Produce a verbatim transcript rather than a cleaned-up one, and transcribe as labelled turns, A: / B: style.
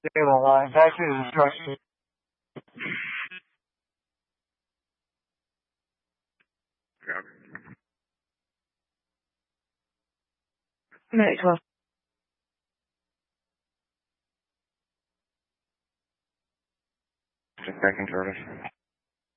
A: 对了啦，应该是说是没错。Just second service.